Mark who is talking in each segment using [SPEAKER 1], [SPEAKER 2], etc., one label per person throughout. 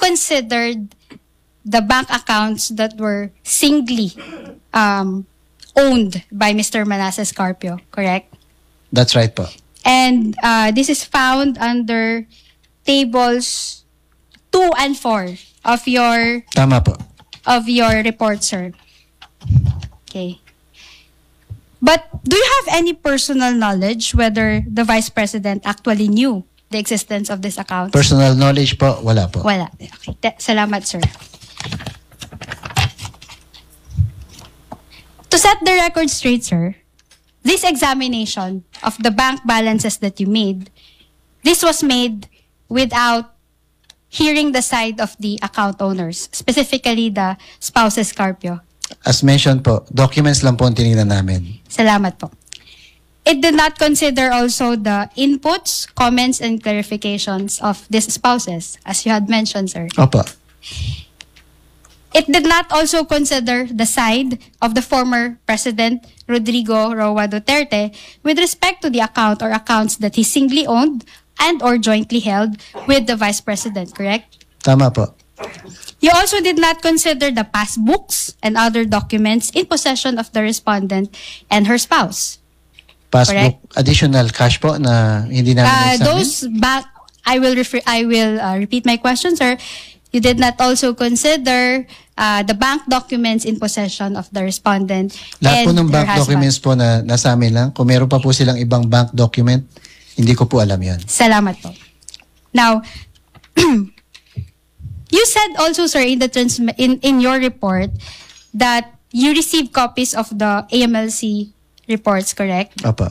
[SPEAKER 1] considered the bank accounts that were singly owned by Mr. Manasseh Carpio, correct?
[SPEAKER 2] That's right po.
[SPEAKER 1] And this is found under tables 2 and 4 of your
[SPEAKER 2] Tama po.
[SPEAKER 1] report, sir. Okay. But do you have any personal knowledge whether the Vice President actually knew the existence of this account?
[SPEAKER 2] Personal knowledge po, wala po.
[SPEAKER 1] Wala. Okay. Salamat, sir. To set the record straight, sir, this examination of the bank balances that you made, this was made without hearing the side of the account owners, specifically the spouses Carpio.
[SPEAKER 2] As mentioned po, documents lang po ang tinignan namin.
[SPEAKER 1] Salamat po. It did not consider also the inputs, comments, and clarifications of these spouses, as you had mentioned, sir.
[SPEAKER 2] Opo.
[SPEAKER 1] It did not also consider the side of the former President Rodrigo Roa Duterte with respect to the account or accounts that he singly owned and or jointly held with the Vice President, correct?
[SPEAKER 2] Tama po.
[SPEAKER 1] You also did not consider the passbooks and other documents in possession of the respondent and her spouse.
[SPEAKER 2] Passbook, additional cash po na hindi namin examine?
[SPEAKER 1] I will repeat my question, sir. You did not also consider the bank documents in possession of the respondent
[SPEAKER 2] Lahat
[SPEAKER 1] and
[SPEAKER 2] po ng
[SPEAKER 1] her
[SPEAKER 2] bank
[SPEAKER 1] husband.
[SPEAKER 2] documents po na nasa amin lang. Kung meron pa po silang ibang bank document, hindi ko po alam yan.
[SPEAKER 1] Salamat po. Now, you said also, sir, in your report that you received copies of the AMLC reports, correct?
[SPEAKER 2] Opo.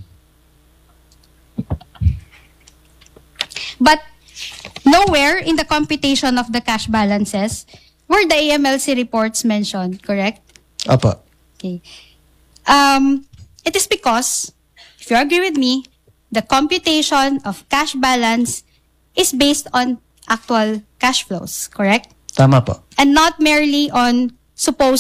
[SPEAKER 1] But nowhere in the computation of the cash balances were the AMLC reports mentioned, correct?
[SPEAKER 2] Opo.
[SPEAKER 1] Okay. It is because, if you agree with me, the computation of cash balance is based on actual cash flows, correct?
[SPEAKER 2] Tama po.
[SPEAKER 1] And not merely on supposed